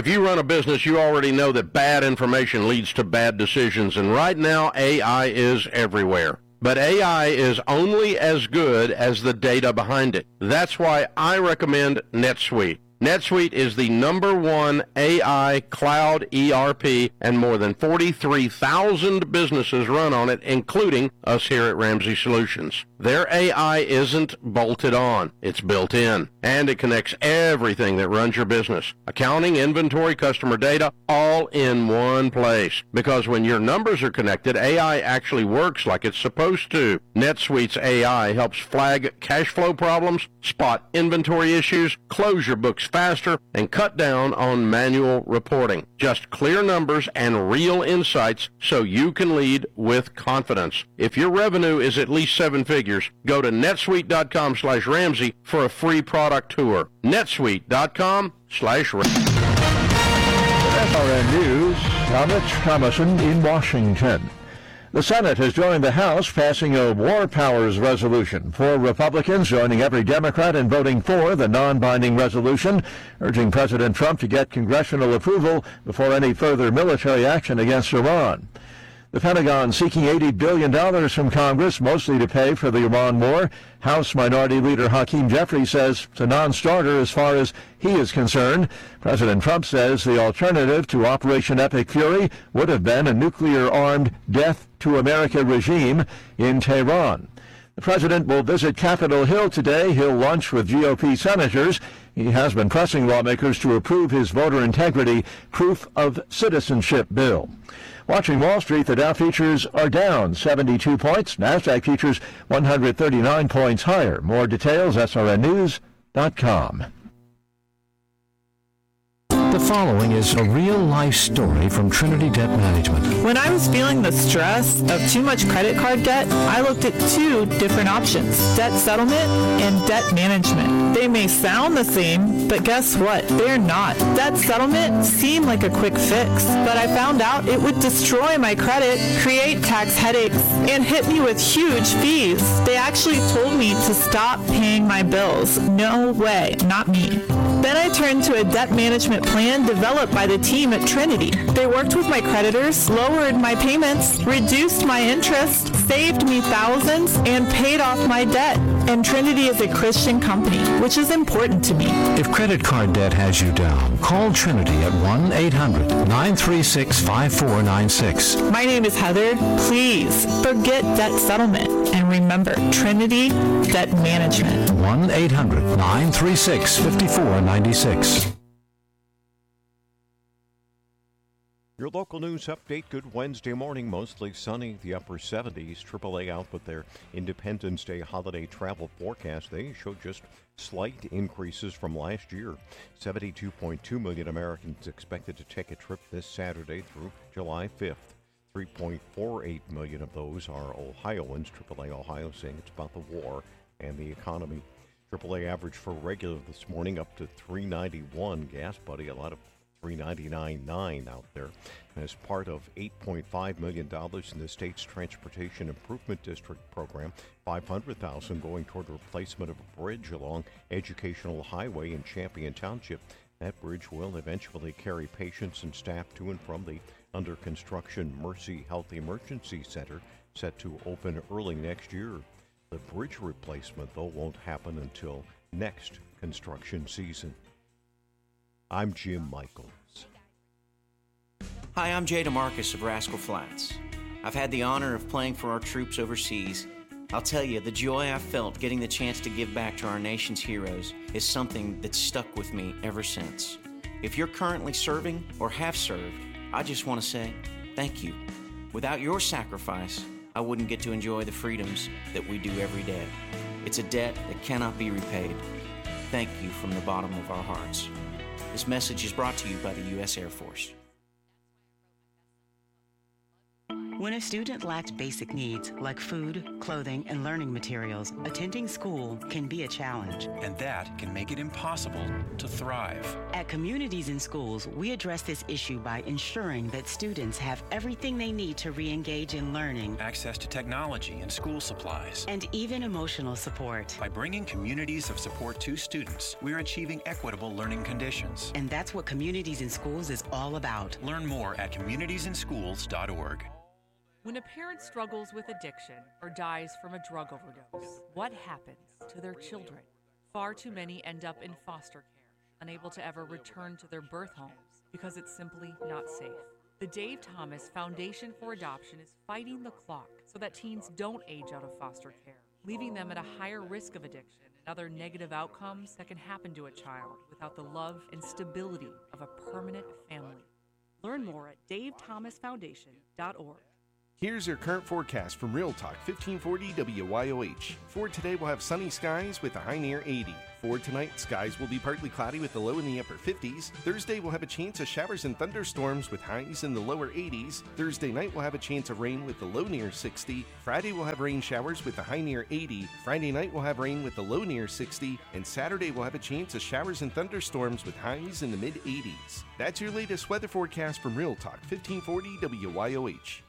If you run a business, you already know that bad information leads to bad decisions, and right now AI is everywhere. But AI is only as good as the data behind it. That's why I recommend NetSuite. NetSuite is the #1 AI cloud ERP, and more than 43,000 businesses run on it, including us here at Ramsey Solutions. Their AI isn't bolted on, it's built in, and it connects everything that runs your business. Accounting, inventory, customer data, all in one place. Because when your numbers are connected, AI actually works like it's supposed to. NetSuite's AI helps flag cash flow problems, spot inventory issues, close your books faster, and cut down on manual reporting. Just clear numbers and real insights so you can lead with confidence. If your revenue is at least 7 figures, go to netsuite.com/Ramsey for a free product tour. netsuite.com/Ramsey. SRN News, Thomas Thomason in Washington. The Senate has joined the House, passing a War Powers resolution. 4 Republicans joining every Democrat in voting for the non-binding resolution, urging President Trump to get congressional approval before any further military action against Iran. The Pentagon seeking $80 billion from Congress, mostly to pay for the Iran war. House Minority Leader Hakeem Jeffries says it's a non-starter as far as he is concerned. President Trump says the alternative to Operation Epic Fury would have been a nuclear-armed death to America regime in Tehran. The president will visit Capitol Hill today. He'll lunch with GOP senators. He has been pressing lawmakers to approve his voter integrity proof of citizenship bill. Watching Wall Street, the Dow futures are down 72 points. NASDAQ futures 139 points higher. More details, srnnews.com. The following is a real-life story from Trinity Debt Management. When I was feeling the stress of too much credit card debt, I looked at 2 different options, debt settlement and debt management. They may sound the same, but guess what? They're not. Debt settlement seemed like a quick fix, but I found out it would destroy my credit, create tax headaches, and hit me with huge fees. They actually told me to stop paying my bills. No way, not me. Then I turned to a debt management plan developed by the team at Trinity. They worked with my creditors, lowered my payments, reduced my interest, saved me thousands, and paid off my debt. And Trinity is a Christian company, which is important to me. If credit card debt has you down, call Trinity at 1-800-936-5496. My name is Heather. Please forget debt settlement. And remember, Trinity Debt Management. 1-800-936-5496. Your local news update, good Wednesday morning, mostly sunny, the upper 70s. AAA out with their Independence Day holiday travel forecast. They show just slight increases from last year. 72.2 million Americans expected to take a trip this Saturday through July 5th. 3.48 million of those are Ohioans. AAA Ohio saying it's about the war and the economy. AAA average for regular this morning up to $3.91. Gas Buddy, a lot of $3.99.9 out there. As part of $8.5 million in the state's Transportation Improvement District program, $500,000 going toward the replacement of a bridge along Educational Highway in Champion Township. That bridge will eventually carry patients and staff to and from the under construction Mercy Health Emergency Center, set to open early next year. The bridge replacement, though, won't happen until next construction season. I'm Jim Michaels. Hi, I'm Jay DeMarcus of Rascal Flats. I've had the honor of playing for our troops overseas. I'll tell you, the joy I felt getting the chance to give back to our nation's heroes is something that's stuck with me ever since. If you're currently serving or have served, I just want to say thank you. Without your sacrifice, I wouldn't get to enjoy the freedoms that we do every day. It's a debt that cannot be repaid. Thank you from the bottom of our hearts. This message is brought to you by the U.S. Air Force. When a student lacks basic needs like food, clothing, and learning materials, attending school can be a challenge. And that can make it impossible to thrive. At Communities in Schools, we address this issue by ensuring that students have everything they need to re-engage in learning, Access to technology and school supplies. and even emotional support. By bringing communities of support to students, we're achieving equitable learning conditions. And that's what Communities in Schools is all about. Learn more at communitiesinschools.org. When a parent struggles with addiction or dies from a drug overdose, what happens to their children? Far too many end up in foster care, unable to ever return to their birth homes because it's simply not safe. The Dave Thomas Foundation for Adoption is fighting the clock so that teens don't age out of foster care, leaving them at a higher risk of addiction and other negative outcomes that can happen to a child without the love and stability of a permanent family. Learn more at davethomasfoundation.org. Here's your current forecast from Real Talk 1540 WYOH. For today, we'll have sunny skies with a high near 80. For tonight, skies will be partly cloudy with the low in the upper 50s. Thursday, we'll have a chance of showers and thunderstorms with highs in the lower 80s. Thursday night, we'll have a chance of rain with the low near 60. Friday, we'll have rain showers with the high near 80. Friday night, we'll have rain with the low near 60. And Saturday, we'll have a chance of showers and thunderstorms with highs in the mid 80s. That's your latest weather forecast from Real Talk 1540 WYOH.